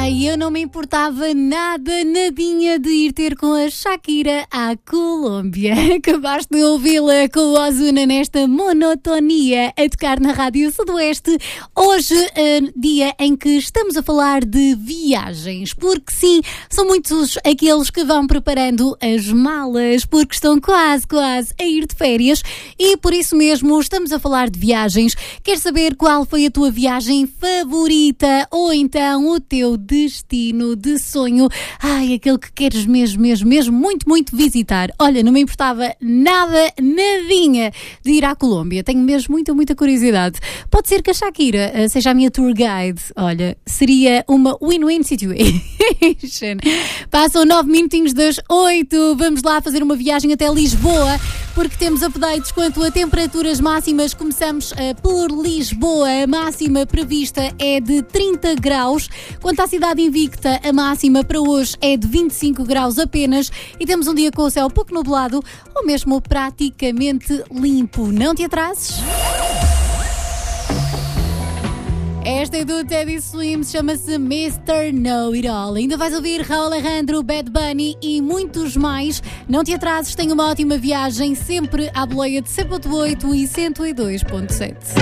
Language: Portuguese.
Ai, eu não me importava nadinha de ir ter com a Shakira à Colômbia. Acabaste de ouvi-la com o Ozuna nesta monotonia a tocar na Rádio Sudoeste. Hoje, dia em que estamos a falar de viagens, porque sim, são muitos aqueles que vão preparando as malas, porque estão quase a ir de férias e por isso mesmo estamos a falar de viagens. Queres saber qual foi a tua viagem favorita ou então o teu destino de sonho? Ai, aquele que queres mesmo muito visitar. Olha, não me importava nadinha de ir à Colômbia. Tenho mesmo muita curiosidade. Pode ser que a Shakira seja a minha tour guide. Olha, seria uma win-win situation. Passam 9 minutinhos das 8. Vamos lá fazer uma viagem até Lisboa, porque temos updates quanto a temperaturas máximas. Começamos por Lisboa. A máxima prevista é de 30 graus. Quanto à cidade invicta, a máxima para hoje é de 25 graus apenas. E temos um dia com o céu pouco nublado ou mesmo praticamente limpo. Não te atrases. Esta é do Teddy Slim, chama-se Mr. Know It All. Ainda vais ouvir Raul Alejandro, Bad Bunny e muitos mais. Não te atrases, tenha uma ótima viagem, sempre à boleia de 100.8 e 102.7.